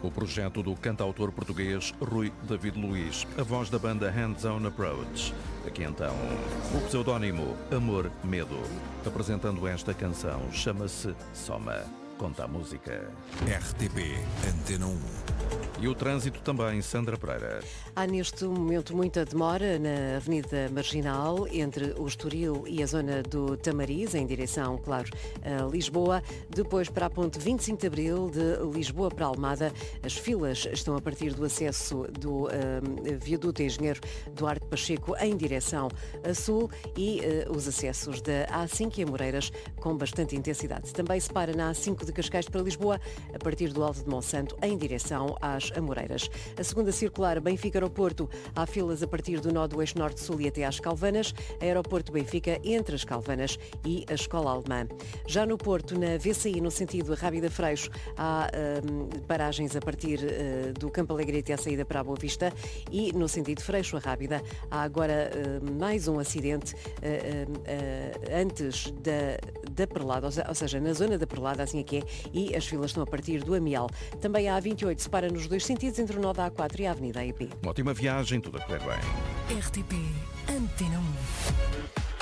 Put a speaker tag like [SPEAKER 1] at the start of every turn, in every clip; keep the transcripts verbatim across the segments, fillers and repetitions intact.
[SPEAKER 1] O projeto do cantautor português Rui David Luiz, a voz da banda Hands On Approach. Aqui então, o pseudónimo Amor Medo, apresentando esta canção, chama-se Soma. Conta a música.
[SPEAKER 2] R T P Antena um.
[SPEAKER 1] E o trânsito também, Sandra Pereira.
[SPEAKER 3] Há neste momento muita demora na Avenida Marginal, entre o Estoril e a zona do Tamariz, em direção, claro, a Lisboa. Depois para a ponte vinte e cinco de Abril, de Lisboa para Almada. As filas estão a partir do acesso do um, viaduto Engenheiro Duarte Pacheco em direção a sul e uh, os acessos da A cinco e Amoreiras com bastante intensidade. Também se para na A cinco de Cascais para Lisboa, a partir do Alto de Monsanto em direção às Amoreiras. A segunda circular Benfica-Aeroporto, há filas a partir do nó do eixo norte-sul e até às Calvanas. Aeroporto Benfica entre as Calvanas e a Escola Alemã. Já no Porto, na V C I, no sentido Rábida-Freixo, há um, paragens a partir uh, do Campo Alegrete à saída para a Boa Vista e no sentido Freixo a Rábida há agora uh, mais um acidente uh, uh, uh, antes da, da Perlada, ou seja, na zona da Perlada, assim é que é, e as filas estão a partir do Amial. Também a A vinte e oito separa nos dois sentidos entre o nó da A quatro e a Avenida A I P.
[SPEAKER 1] Uma ótima viagem, tudo a correr bem.
[SPEAKER 2] R T P Antena um.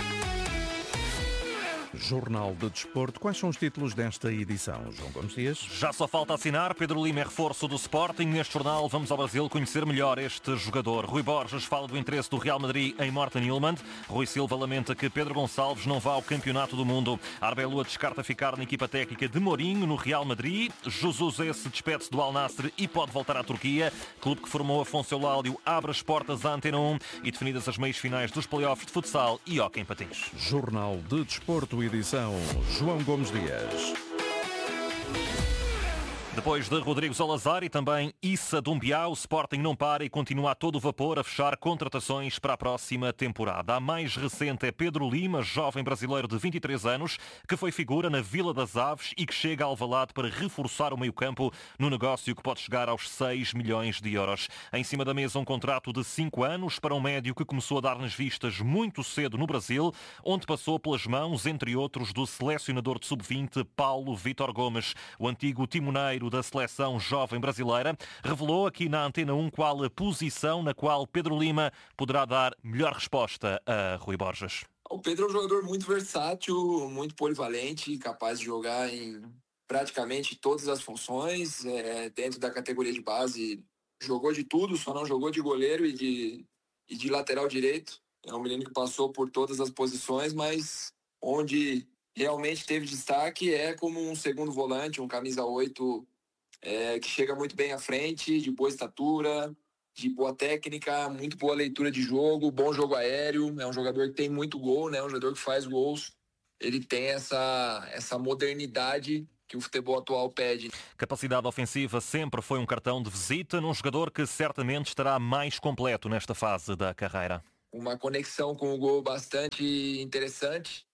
[SPEAKER 1] Jornal de Desporto. Quais são os títulos desta edição, João Gomes Dias?
[SPEAKER 4] Já só falta assinar. Pedro Lima é reforço do Sporting. Neste jornal vamos ao Brasil conhecer melhor este jogador. Rui Borges fala do interesse do Real Madrid em Morten Hjulmand. Rui Silva lamenta que Pedro Gonçalves não vá ao Campeonato do Mundo. Arbeloa descarta ficar na equipa técnica de Mourinho no Real Madrid. Jesus se despede-se do Al Nassr e pode voltar à Turquia. Clube que formou Afonso Eulálio abre as portas à Antena um e definidas as meias finais dos playoffs de futsal e hóquei em patins.
[SPEAKER 1] Jornal de Desporto, edição João Gomes Dias.
[SPEAKER 4] Depois de Rodrigo Salazar e também Issa Dumbiá, o Sporting não para e continua a todo vapor a fechar contratações para a próxima temporada. A mais recente é Pedro Lima, jovem brasileiro de vinte e três anos, que foi figura na Vila das Aves e que chega a Alvalade para reforçar o meio-campo no negócio que pode chegar aos seis milhões de euros. Em cima da mesa um contrato de cinco anos para um médio que começou a dar nas vistas muito cedo no Brasil, onde passou pelas mãos, entre outros, do selecionador de sub vinte Paulo Vítor Gomes. O antigo timoneiro da seleção jovem brasileira revelou aqui na Antena um qual a posição na qual Pedro Lima poderá dar melhor resposta a Rui Borges.
[SPEAKER 5] O Pedro é um jogador muito versátil, muito polivalente, capaz de jogar em praticamente todas as funções. É, dentro da categoria de base, jogou de tudo, só não jogou de goleiro e de, e de lateral direito. É um menino que passou por todas as posições, mas onde realmente teve destaque é como um segundo volante, um camisa oito, É, que chega muito bem à frente, de boa estatura, de boa técnica, muito boa leitura de jogo, bom jogo aéreo. É um jogador que tem muito gol, né? Um jogador que faz gols. Ele tem essa, essa modernidade que o futebol atual pede.
[SPEAKER 4] Capacidade ofensiva sempre foi um cartão de visita num jogador que certamente estará mais completo nesta fase da carreira.
[SPEAKER 5] Uma conexão com o gol bastante interessante.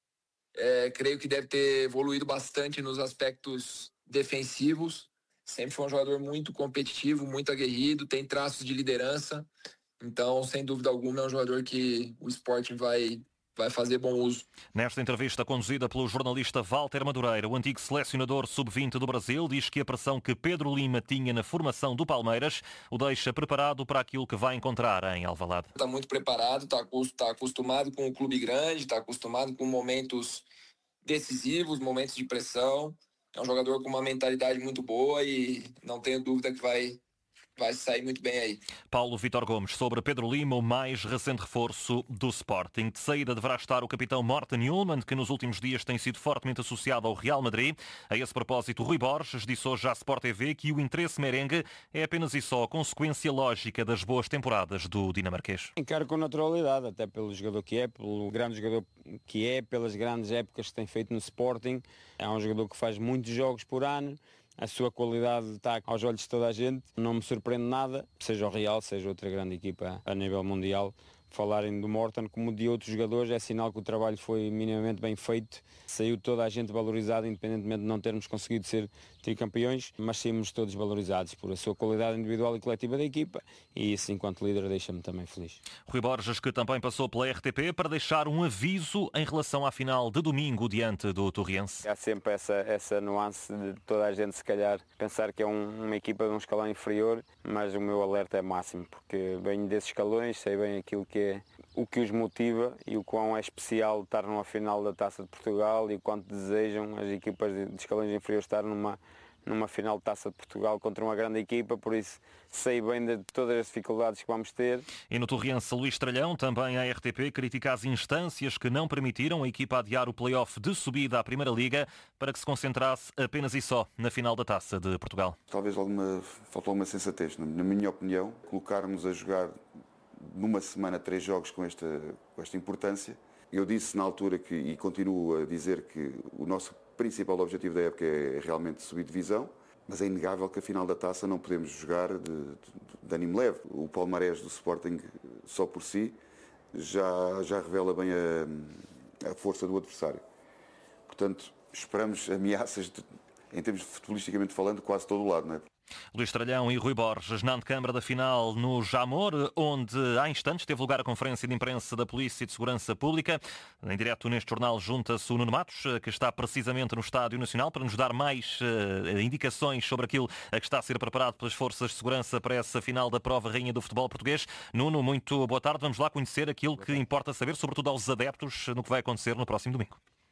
[SPEAKER 5] É, creio que deve ter evoluído bastante nos aspectos defensivos. Sempre foi um jogador muito competitivo, muito aguerrido, tem traços de liderança. Então, sem dúvida alguma, é um jogador que o Sporting vai, vai fazer bom uso.
[SPEAKER 4] Nesta entrevista conduzida pelo jornalista Walter Madureira, o antigo selecionador sub vinte do Brasil diz que a pressão que Pedro Lima tinha na formação do Palmeiras o deixa preparado para aquilo que vai encontrar em Alvalade.
[SPEAKER 5] Está muito preparado, está acostumado com um clube grande, está acostumado com momentos decisivos, momentos de pressão. É um jogador com uma mentalidade muito boa e não tenho dúvida que vai, vai sair muito bem aí.
[SPEAKER 4] Paulo Vítor Gomes, sobre Pedro Lima, o mais recente reforço do Sporting. De saída deverá estar o capitão Morten Hjulmand, que nos últimos dias tem sido fortemente associado ao Real Madrid. A esse propósito, Rui Borges disse hoje à Sport T V que o interesse merengue é apenas e só a consequência lógica das boas temporadas do dinamarquês.
[SPEAKER 6] Encaro com naturalidade, até pelo jogador que é, pelo grande jogador que é, pelas grandes épocas que tem feito no Sporting. É um jogador que faz muitos jogos por ano. A sua qualidade está aos olhos de toda a gente. Não me surpreende nada, seja o Real, seja outra grande equipa a nível mundial, falarem do Morton como de outros jogadores, é sinal que o trabalho foi minimamente bem feito, saiu toda a gente valorizada, independentemente de não termos conseguido ser tricampeões, mas saímos todos valorizados por a sua qualidade individual e coletiva da equipa, e isso enquanto líder deixa-me também feliz.
[SPEAKER 4] Rui Borges, que também passou pela R T P para deixar um aviso em relação à final de domingo diante do Torriense.
[SPEAKER 6] Há sempre essa, essa nuance de toda a gente se calhar pensar que é um, uma equipa de um escalão inferior, mas o meu alerta é máximo, porque venho desses escalões, sei bem aquilo que é o que os motiva e o quão é especial estar numa final da Taça de Portugal e o quanto desejam as equipas de escalões inferiores estar numa, numa final de Taça de Portugal contra uma grande equipa, por isso sei bem de todas as dificuldades que vamos ter.
[SPEAKER 4] E no Torriense, Luís Tralhão, também a R T P, critica as instâncias que não permitiram a equipa adiar o play-off de subida à Primeira Liga para que se concentrasse apenas e só na final da Taça de Portugal.
[SPEAKER 7] Talvez alguma, faltou alguma sensatez, na minha opinião, colocarmos a jogar numa semana três jogos com esta, com esta importância. Eu disse na altura que, e continuo a dizer que o nosso principal objetivo da época é realmente subir divisão, mas é inegável que a final da Taça não podemos jogar de, de, de ânimo leve. O palmarés do Sporting só por si já, já revela bem a, a força do adversário. Portanto, esperamos ameaças, de, em termos de futebolisticamente falando, quase todo o lado, não é?
[SPEAKER 4] Luís Tralhão e Rui Borges na antecâmara da final no Jamor, onde há instantes teve lugar a conferência de imprensa da Polícia de Segurança Pública. Em direto neste jornal junta-se o Nuno Matos, que está precisamente no Estádio Nacional para nos dar mais uh, indicações sobre aquilo que está a ser preparado pelas forças de segurança para essa final da prova rainha do futebol português. Nuno, muito boa tarde. Vamos lá conhecer aquilo que importa saber, sobretudo aos adeptos, no que vai acontecer no próximo domingo.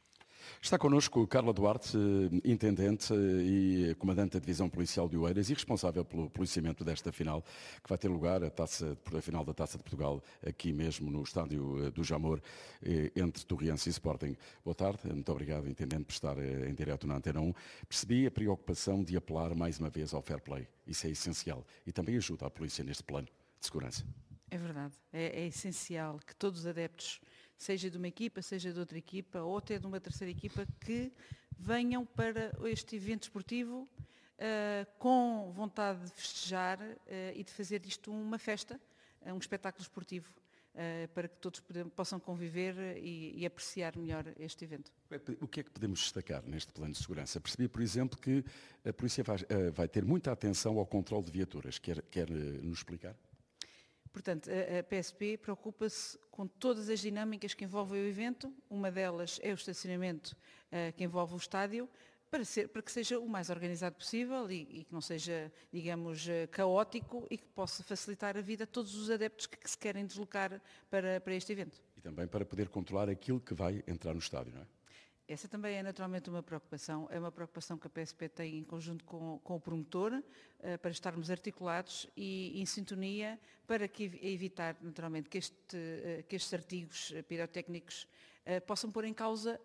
[SPEAKER 8] Está connosco Carla Duarte, intendente e comandante da Divisão Policial de Oeiras e responsável pelo policiamento desta final, que vai ter lugar, a, taça, a final da Taça de Portugal, aqui mesmo no Estádio do Jamor, entre Torriense e Sporting. Boa tarde, muito obrigado, intendente, por estar em direto na Antena um. Percebi a preocupação de apelar mais uma vez ao fair play. Isso é essencial e também ajuda a polícia neste plano de segurança.
[SPEAKER 9] É verdade, é, é essencial que todos os adeptos, seja de uma equipa, seja de outra equipa ou até de uma terceira equipa, que venham para este evento esportivo uh, com vontade de festejar uh, e de fazer disto uma festa, uh, um espetáculo esportivo, uh, para que todos possam conviver e, e apreciar melhor este evento.
[SPEAKER 8] O que é que podemos destacar neste plano de segurança? Percebi, por exemplo, que a polícia vai, uh, vai ter muita atenção ao controle de viaturas. Quer, quer uh, nos explicar?
[SPEAKER 9] Portanto, a P S P preocupa-se com todas as dinâmicas que envolvem o evento. Uma delas é o estacionamento uh, que envolve o estádio, para, ser, para que seja o mais organizado possível e, e que não seja, digamos, uh, caótico e que possa facilitar a vida a todos os adeptos que, que se querem deslocar para, para este evento.
[SPEAKER 8] E também para poder controlar aquilo que vai entrar no estádio, não é?
[SPEAKER 9] Essa também é naturalmente uma preocupação, é uma preocupação que a P S P tem em conjunto com, com o promotor, uh, para estarmos articulados e em sintonia para que, evitar naturalmente que, este, uh, que estes artigos pirotécnicos uh, possam pôr em causa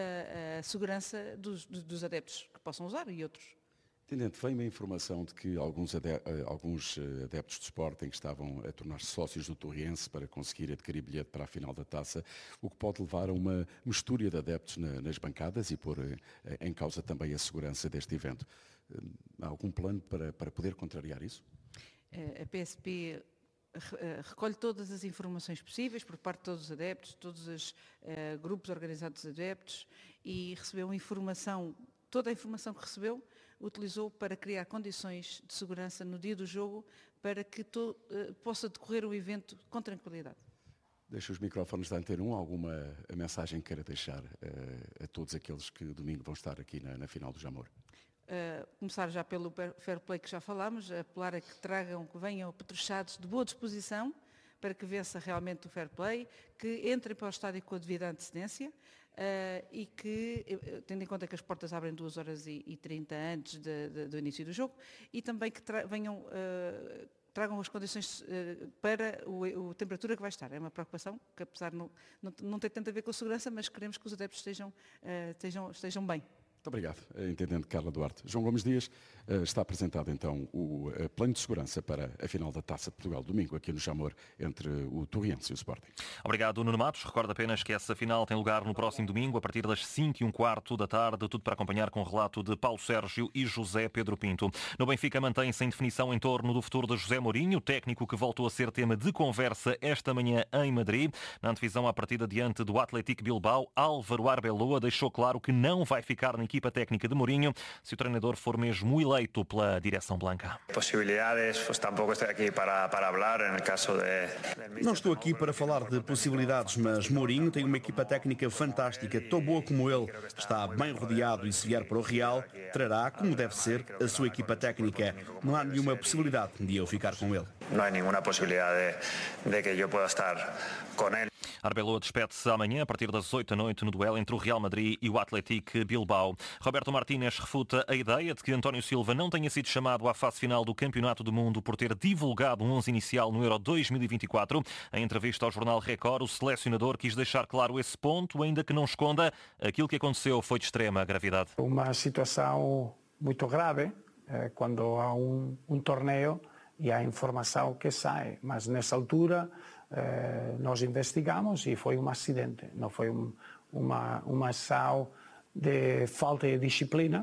[SPEAKER 9] a, a, a segurança dos, dos adeptos que possam usar e outros.
[SPEAKER 8] Intendente, veio-me a informação de que alguns, ade- alguns adeptos de Sporting estavam a tornar-se sócios do Torriense para conseguir adquirir bilhete para a final da Taça, o que pode levar a uma mistura de adeptos na, nas bancadas e pôr em causa também a segurança deste evento. Há algum plano para, para poder contrariar isso?
[SPEAKER 9] A P S P recolhe todas as informações possíveis por parte de todos os adeptos, todos os uh, grupos organizados de adeptos, e recebeu informação, toda a informação que recebeu, utilizou para criar condições de segurança no dia do jogo para que to, uh, possa decorrer o evento com tranquilidade.
[SPEAKER 8] Deixo os microfones da Antena um. Alguma a mensagem que queira deixar uh, a todos aqueles que domingo vão estar aqui na, na final do Jamor?
[SPEAKER 9] Uh, começar já pelo fair play que já falámos, apelar a que tragam, que venham apetrechados de boa disposição para que vença realmente o fair play, que entrem para o estádio com a devida antecedência. Uh, e que, tendo em conta que as portas abrem duas horas e trinta antes de, de, do início do jogo, e também que tra- venham, uh, tragam as condições uh, para o, a temperatura que vai estar. É uma preocupação que, apesar de não, não, não ter tanto a ver com a segurança, mas queremos que os adeptos estejam, uh, estejam, estejam bem.
[SPEAKER 8] Muito obrigado, Intendente Carla Duarte. João Gomes Dias, está apresentado então o plano de segurança para a final da Taça de Portugal, domingo, aqui no Jamor, entre o Torriense e o Sporting.
[SPEAKER 4] Obrigado, Nuno Matos. Recordo apenas que essa final tem lugar no próximo domingo, a partir das cinco e um quarto da tarde, tudo para acompanhar com o relato de Paulo Sérgio e José Pedro Pinto. No Benfica mantém-se em definição em torno do futuro de José Mourinho, técnico que voltou a ser tema de conversa esta manhã em Madrid. Na antevisão à partida diante do Athletic Bilbao, Álvaro Arbeloa deixou claro que não vai ficar na equipa técnica de Mourinho se o treinador for mesmo eleito pela direção blanca.
[SPEAKER 10] Possibilidades, pues tampoco estou aqui para, para falar, no caso de...
[SPEAKER 11] Não estou aqui para falar de possibilidades, mas Mourinho tem uma equipa técnica fantástica, tão boa como ele. Está bem rodeado e se vier para o Real, trará, como deve ser, a sua equipa técnica. Não há nenhuma possibilidade de eu ficar com ele.
[SPEAKER 10] Não há nenhuma possibilidade de, de que eu possa estar com ele.
[SPEAKER 4] Arbeloa despede-se amanhã a partir das oito da noite no duelo entre o Real Madrid e o Athletic Bilbao. Roberto Martínez refuta a ideia de que António Silva não tenha sido chamado à fase final do Campeonato do Mundo por ter divulgado um onze inicial no Euro dois mil e vinte e quatro. Em entrevista ao jornal Record, o selecionador quis deixar claro esse ponto, ainda que não esconda aquilo que aconteceu foi de extrema gravidade.
[SPEAKER 12] Uma situação muito grave quando há um, um torneio e há informação que sai, mas nessa altura eh, nós investigamos e foi um acidente, não foi um, uma, uma ação de falta de disciplina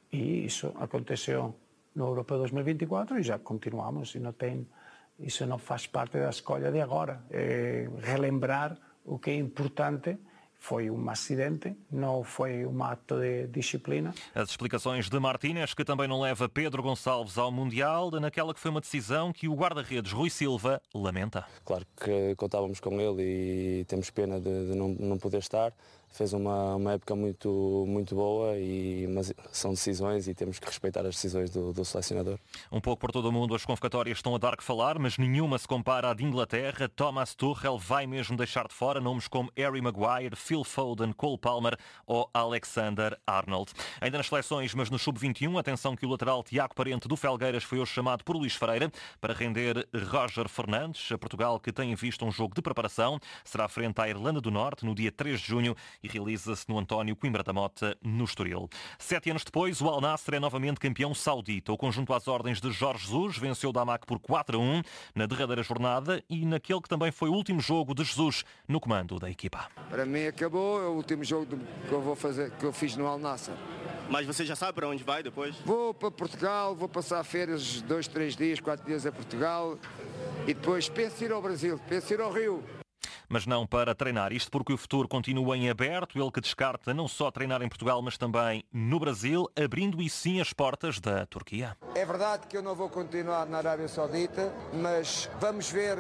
[SPEAKER 12] e isso aconteceu no Europeu dois mil e vinte e quatro e já continuamos e não tem, isso não faz parte da escolha de agora. É relembrar o que é importante. Foi um acidente, não foi um ato de disciplina.
[SPEAKER 4] As explicações de Martínez, que também não leva Pedro Gonçalves ao Mundial, naquela que foi uma decisão que o guarda-redes Rui Silva lamenta.
[SPEAKER 13] Claro que contávamos com ele e temos pena de, de não, não poder estar. Fez uma, uma época muito, muito boa, e, mas são decisões e temos que respeitar as decisões do, do selecionador.
[SPEAKER 4] Um pouco por todo o mundo as convocatórias estão a dar que falar, mas nenhuma se compara à de Inglaterra. Thomas Tuchel vai mesmo deixar de fora nomes como Harry Maguire, Phil Foden, Cole Palmer ou Alexander Arnold. Ainda nas seleções, mas no sub vinte e um, atenção que o lateral Tiago Parente do Felgueiras foi hoje chamado por Luís Freire para render Roger Fernandes, a Portugal que tem visto um jogo de preparação. Será frente à Irlanda do Norte no dia três de junho e realiza-se no António Coimbra da Mota, no Estoril. Sete anos depois, o Al Nassr é novamente campeão saudita. O conjunto às ordens de Jorge Jesus venceu o Damac por quatro a um na derradeira jornada e naquele que também foi o último jogo de Jesus no comando da equipa.
[SPEAKER 14] Para mim acabou, é o último jogo que eu vou fazer, que eu fiz no Al Nassr.
[SPEAKER 15] Mas você já sabe para onde vai depois?
[SPEAKER 14] Vou para Portugal, vou passar férias dois, três dias, quatro dias a Portugal e depois penso ir ao Brasil, penso ir ao Rio.
[SPEAKER 4] Mas não para treinar, isto porque o futuro continua em aberto, ele que descarta não só treinar em Portugal, mas também no Brasil, abrindo e sim as portas da Turquia.
[SPEAKER 14] É verdade que eu não vou continuar na Arábia Saudita, mas vamos ver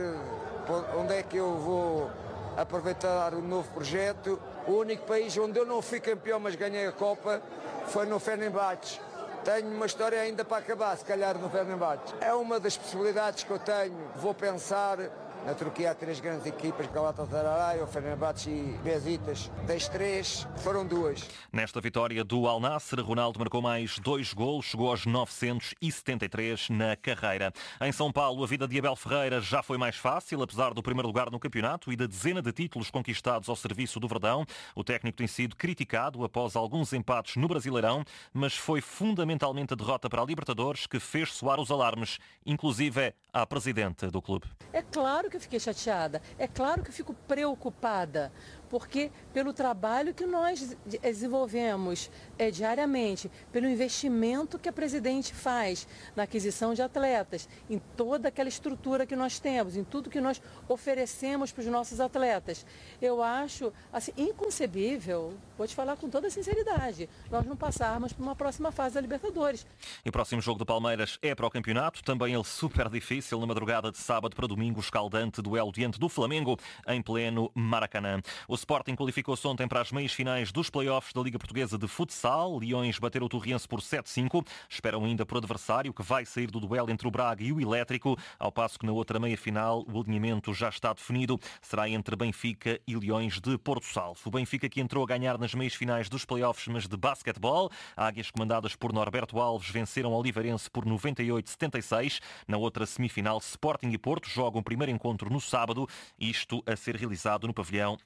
[SPEAKER 14] onde é que eu vou aproveitar o novo projeto. O único país onde eu não fui campeão, mas ganhei a Copa, foi no Fenerbahçe. Tenho uma história ainda para acabar, se calhar, no Fenerbahçe. É uma das possibilidades que eu tenho. Vou pensar. Na Turquia há três grandes equipas, Galatasaray, o Fenerbahçe e Besiktas. Das três, foram duas.
[SPEAKER 4] Nesta vitória do Al Nassr, Ronaldo marcou mais dois golos, chegou aos novecentos e setenta e três na carreira. Em São Paulo, a vida de Abel Ferreira já foi mais fácil, apesar do primeiro lugar no campeonato e da dezena de títulos conquistados ao serviço do Verdão. O técnico tem sido criticado após alguns empates no Brasileirão, mas foi fundamentalmente a derrota para a Libertadores que fez soar os alarmes, inclusive à presidente do clube.
[SPEAKER 16] É claro que eu fiquei chateada, é claro que eu fico preocupada, porque pelo trabalho que nós desenvolvemos é, diariamente, pelo investimento que a presidente faz na aquisição de atletas, em toda aquela estrutura que nós temos, em tudo que nós oferecemos para os nossos atletas. Eu acho assim, inconcebível, vou te falar com toda sinceridade, nós não passarmos para uma próxima fase da Libertadores.
[SPEAKER 4] E o próximo jogo do Palmeiras é para o campeonato, também ele super difícil, na madrugada de sábado para domingo, escaldante duelo diante do Flamengo, em pleno Maracanã. O Sporting qualificou-se ontem para as meias finais dos play-offs da Liga Portuguesa de Futsal. Leões bateram o Torriense por sete a cinco. Esperam ainda por adversário, que vai sair do duelo entre o Braga e o Elétrico, ao passo que na outra meia-final o alinhamento já está definido. Será entre Benfica e Leões de Porto Salvo. O Benfica que entrou a ganhar nas meias finais dos play-offs, mas de basquetebol. Águias comandadas por Norberto Alves venceram o Oliveirense por noventa e oito a setenta e seis. Na outra semifinal, Sporting e Porto jogam o primeiro encontro no sábado, isto a ser realizado no pavilhão João Rosa.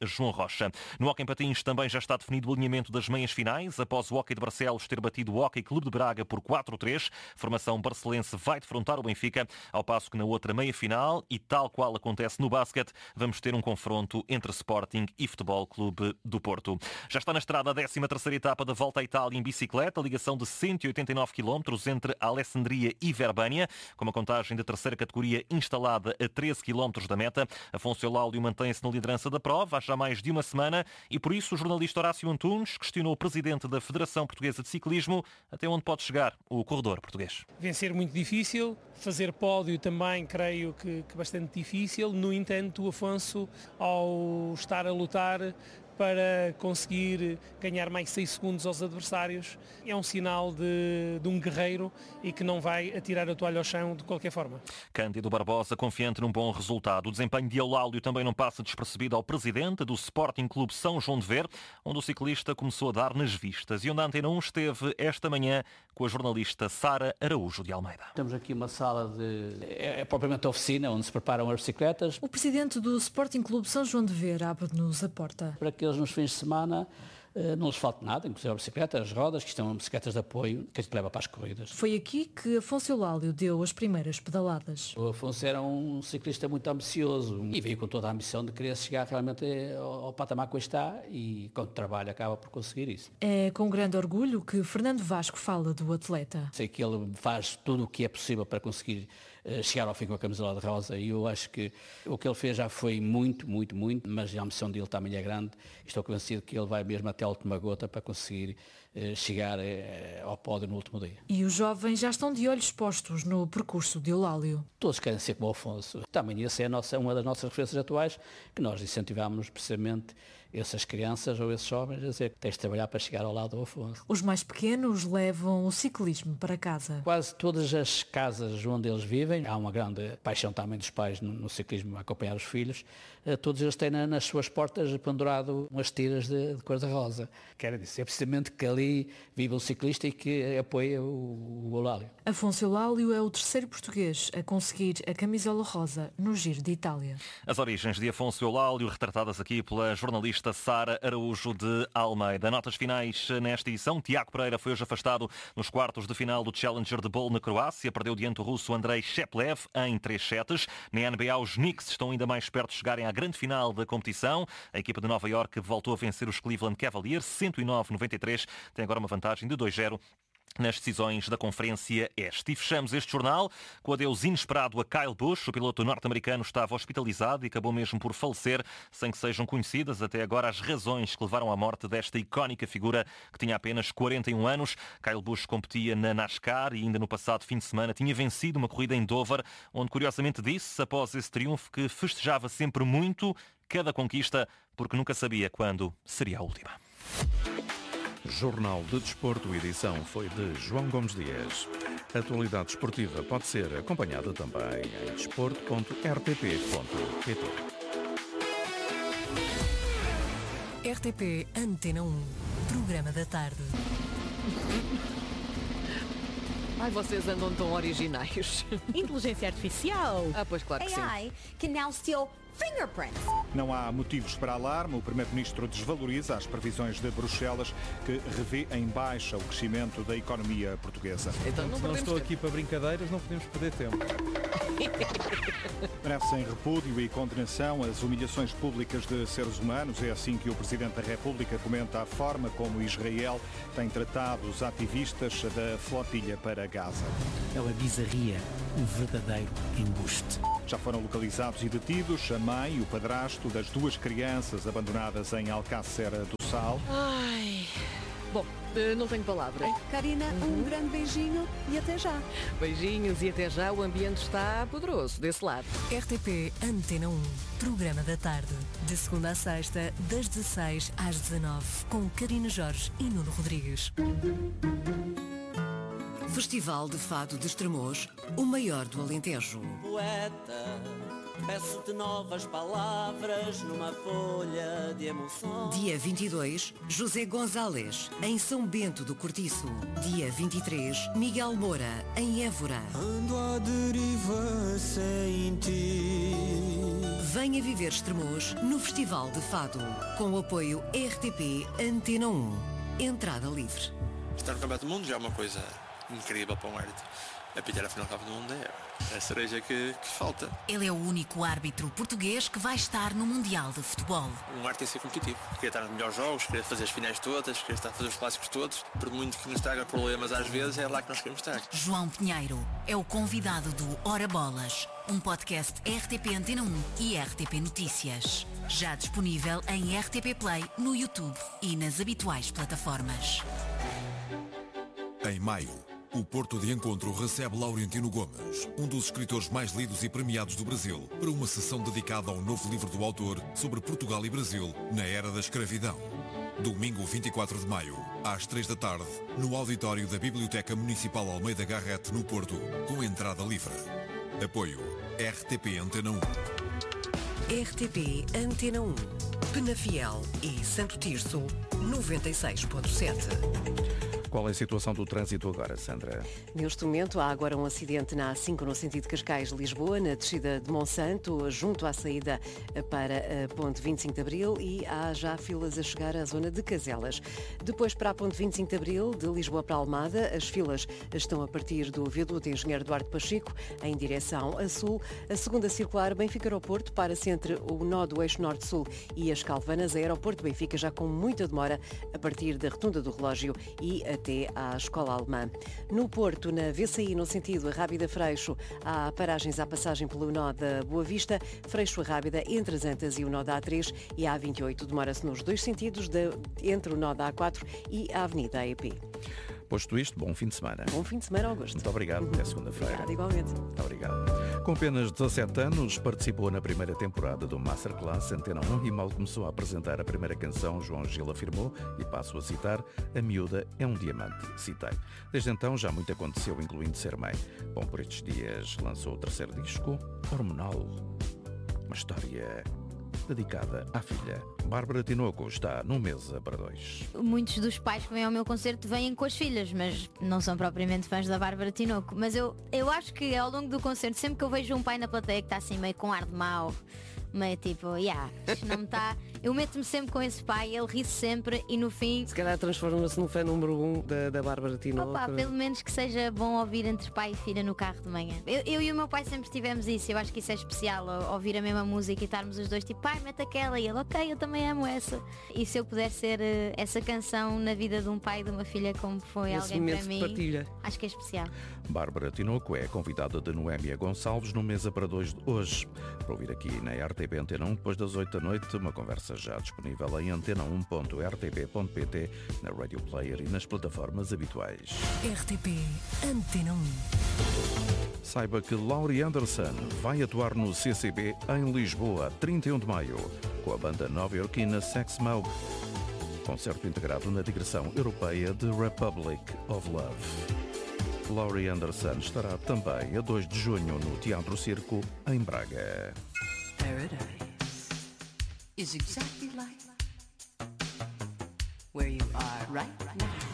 [SPEAKER 4] Rocha. No hóquei em patins também já está definido o alinhamento das meias finais, após o Hóquei de Barcelos ter batido o Hóquei Clube de Braga por quatro a três. A formação barcelense vai defrontar o Benfica, ao passo que na outra meia final, e tal qual acontece no basquete, vamos ter um confronto entre Sporting e Futebol Clube do Porto. Já está na estrada a décima terceira etapa da Volta à Itália em bicicleta, ligação de cento e oitenta e nove quilómetros entre Alessandria e Verbânia, com uma contagem da terceira categoria instalada a treze quilómetros da meta. Afonso Eulálio mantém-se na liderança da prova há já mais de uma semana e por isso o jornalista Horácio Antunes questionou o presidente da Federação Portuguesa de Ciclismo até onde pode chegar o corredor português.
[SPEAKER 17] Vencer muito difícil, fazer pódio também creio que, que bastante difícil. No entanto, o Afonso, ao estar a lutar para conseguir ganhar mais seis segundos aos adversários, é um sinal de, de um guerreiro e que não vai atirar a toalha ao chão de qualquer forma.
[SPEAKER 4] Cândido Barbosa confiante num bom resultado. O desempenho de Eulálio também não passa despercebido ao presidente do Sporting Clube São João de Ver, onde o ciclista começou a dar nas vistas e onde a Antena um esteve esta manhã com a jornalista Sara Araújo de Almeida.
[SPEAKER 18] Temos aqui uma sala de... é, é propriamente a oficina onde se preparam as bicicletas.
[SPEAKER 19] O presidente do Sporting Clube São João de Ver abre-nos a porta.
[SPEAKER 18] Para que eles nos fins de semana não lhes falte nada, inclusive a bicicleta, as rodas, que estão bicicletas de apoio, que a gente leva para as corridas.
[SPEAKER 19] Foi aqui que Afonso Eulálio deu as primeiras pedaladas.
[SPEAKER 18] O Afonso era um ciclista muito ambicioso e veio com toda a ambição de querer chegar realmente ao, ao patamar que está e com trabalho acaba por conseguir isso.
[SPEAKER 19] É com grande orgulho que Fernando Vasco fala do atleta.
[SPEAKER 18] Sei que ele faz tudo o que é possível para conseguir chegar ao fim com a camisola de rosa e eu acho que o que ele fez já foi muito, muito, muito, mas a ambição dele também é grande. Estou convencido que ele vai mesmo até a última gota para conseguir chegar ao pódio no último dia.
[SPEAKER 19] E os jovens já estão de olhos postos no percurso de Eulálio.
[SPEAKER 18] Todos querem ser como o Afonso. Também essa é a nossa, uma das nossas referências atuais, que nós incentivamos precisamente essas crianças ou esses jovens a dizer que tens de trabalhar para chegar ao lado do Afonso.
[SPEAKER 19] Os mais pequenos levam o ciclismo para casa.
[SPEAKER 18] Quase todas as casas onde eles vivem, há uma grande paixão também dos pais no, no ciclismo, a acompanhar os filhos, todos eles têm na, nas suas portas pendurado umas tiras de, de cor-de-rosa. Quer dizer, é precisamente que ali vive o ciclista e que apoia o, o Eulálio.
[SPEAKER 19] Afonso Eulálio é o terceiro português a conseguir a camisola rosa no Giro de Itália.
[SPEAKER 4] As origens de Afonso Eulálio retratadas aqui pela jornalista Sara Araújo de Almeida. Notas finais nesta edição. Tiago Pereira foi hoje afastado nos quartos de final do Challenger de Bol na Croácia. Perdeu diante do russo Andrei Sheplev em três sets. Na N B A, os Knicks estão ainda mais perto de chegarem à grande final da competição. A equipa de Nova Iorque voltou a vencer os Cleveland Cavaliers cento e nove a noventa e três. Tem agora uma vantagem de dois a zero. Nas decisões da Conferência Este. E fechamos este jornal com o adeus inesperado a Kyle Busch. O piloto norte-americano estava hospitalizado e acabou mesmo por falecer, sem que sejam conhecidas até agora as razões que levaram à morte desta icónica figura que tinha apenas quarenta e um anos. Kyle Busch competia na NASCAR e ainda no passado fim de semana tinha vencido uma corrida em Dover, onde curiosamente disse, após esse triunfo, que festejava sempre muito cada conquista, porque nunca sabia quando seria a última.
[SPEAKER 1] Jornal de Desporto, edição foi de João Gomes Dias. A atualidade desportiva pode ser acompanhada também em desporto ponto r t p ponto p t.
[SPEAKER 2] R T P Antena um, programa da tarde.
[SPEAKER 3] Ai, vocês andam tão originais.
[SPEAKER 20] Inteligência artificial.
[SPEAKER 3] Ah, pois claro que sim.
[SPEAKER 20] A I can now steal fingerprints.
[SPEAKER 21] Não há motivos para alarme. O primeiro-ministro desvaloriza as previsões de Bruxelas, que revê em baixa o crescimento da economia portuguesa.
[SPEAKER 22] Então, não, não estou aqui para brincadeiras, não podemos perder tempo.
[SPEAKER 21] Merece em repúdio e condenação as humilhações públicas de seres humanos. É assim que o Presidente da República comenta a forma como Israel tem tratado os ativistas da flotilha para Gaza.
[SPEAKER 23] É uma bizarria, um verdadeiro embuste.
[SPEAKER 21] Já foram localizados e detidos a mãe e o padrasto das duas crianças abandonadas em Alcácer do Sal.
[SPEAKER 3] Ai... Bom, não tenho palavras.
[SPEAKER 20] Karina, uhum. um grande beijinho e até já.
[SPEAKER 3] Beijinhos e até já. O ambiente está poderoso desse lado.
[SPEAKER 2] R T P Antena um, programa da tarde. De segunda a sexta, das dezesseis às dezenove, com Karina Jorge e Nuno Rodrigues. Festival de Fado de Estremoz, o maior do Alentejo.
[SPEAKER 24] Poeta, peço-te novas palavras numa folha de emoção.
[SPEAKER 2] Dia vinte e dois, José Gonzalez, em São Bento do Cortiço. Dia vinte e três, Miguel Moura, em Évora.
[SPEAKER 24] Ando à deriva sem ti.
[SPEAKER 2] Venha viver Estremoz no Festival de Fado, com o apoio R T P Antena um. Entrada livre.
[SPEAKER 5] Estar no Campeonato do Mundo já é uma coisa incrível para um árbitro. Apitar a final do Campeonato do Mundo é a cereja que, que falta.
[SPEAKER 2] Ele é o único árbitro português que vai estar no Mundial de Futebol.
[SPEAKER 5] Um árbitro tem que ser competitivo. Queria estar nos melhores jogos, queria fazer as finais todas, queria estar a fazer os clássicos todos. Por muito que nos traga problemas às vezes, é lá que nós queremos estar.
[SPEAKER 2] João Pinheiro é o convidado do Ora Bolas, um podcast R T P Antena um e R T P Notícias. Já disponível em R T P Play, no YouTube e nas habituais plataformas.
[SPEAKER 6] Em maio, o Porto de Encontro recebe Laurentino Gomes, um dos escritores mais lidos e premiados do Brasil, para uma sessão dedicada ao novo livro do autor sobre Portugal e Brasil na era da escravidão. Domingo vinte e quatro de maio, às três da tarde, no auditório da Biblioteca Municipal Almeida Garrett, no Porto, com entrada livre. Apoio R T P Antena um.
[SPEAKER 2] R T P Antena um, Penafiel e Santo Tirso, noventa e seis ponto sete.
[SPEAKER 1] Qual é a situação do trânsito agora, Sandra?
[SPEAKER 3] Neste momento há agora um acidente na A cinco no sentido Cascais-Lisboa, na descida de Monsanto, junto à saída para a Ponte vinte e cinco de Abril, e há já filas a chegar à zona de Caselas. Depois para a Ponte vinte e cinco de Abril, de Lisboa para Almada, as filas estão a partir do viaduto Engenheiro Duarte Pacheco, em direção a sul. A segunda circular Benfica-Aeroporto para-se entre o nó do eixo Norte-Sul e as Calvanas. A Aeroporto Benfica já com muita demora a partir da Rotunda do Relógio e a até à Escola Alemã. No Porto, na V C I, no sentido Rábida-Freixo, há paragens à passagem pelo nó da Boa Vista, Freixo-Rábida entre as Antas e o nó da A três, e a A vinte e oito demora-se nos dois sentidos, de, entre o nó da A quatro e a Avenida A E P.
[SPEAKER 1] Posto isto, bom fim de semana.
[SPEAKER 3] Bom fim de semana, Augusto.
[SPEAKER 1] Muito obrigado, até segunda-feira.
[SPEAKER 3] Obrigado, igualmente.
[SPEAKER 1] Muito obrigado. Com apenas dezassete anos, participou na primeira temporada do Masterclass Antena um e mal começou a apresentar a primeira canção, João Gil afirmou, e passo a citar, a miúda é um diamante, citei. Desde então já muito aconteceu, incluindo ser mãe. Bom, por estes dias lançou o terceiro disco, Hormonal. Uma história dedicada à filha. Bárbara Tinoco está no Mesa para Dois.
[SPEAKER 7] Muitos dos pais que vêm ao meu concerto vêm com as filhas, mas não são propriamente fãs da Bárbara Tinoco. Mas eu, eu acho que ao longo do concerto, sempre que eu vejo um pai na plateia que está assim meio com ar de mau, meio tipo, yeah, isto não me está... Eu meto-me sempre com esse pai, ele ri sempre e no fim...
[SPEAKER 9] Se calhar transforma-se no fã número um da, da Bárbara Tinoco.
[SPEAKER 7] Opa, pelo menos que seja bom ouvir entre pai e filha no carro de manhã. Eu, eu e o meu pai sempre tivemos isso, eu acho que isso é especial, ouvir a mesma música e estarmos os dois tipo, pai, mete aquela, e ele, ok, eu também amo essa. E se eu puder ser uh, essa canção na vida de um pai e de uma filha como foi
[SPEAKER 9] esse
[SPEAKER 7] alguém para mim,
[SPEAKER 9] partilha.
[SPEAKER 7] Acho que é especial.
[SPEAKER 1] Bárbara Tinoco é convidada de Noémia Gonçalves no Mesa para Dois de hoje. Para ouvir aqui na R T P Antena um, depois das oito da noite, uma conversa já disponível em antena um ponto r t p ponto p t, na Radio Player e nas plataformas habituais.
[SPEAKER 2] R T P Antena um.
[SPEAKER 1] Saiba que Laurie Anderson vai atuar no C C B em Lisboa, trinta e um de maio, com a banda nova-iorquina Sex Mob. Concerto integrado na digressão europeia de Republic of Love. Laurie Anderson estará também a dois de junho no Teatro Circo, em Braga.
[SPEAKER 25] Paradise is exactly like where you are right now.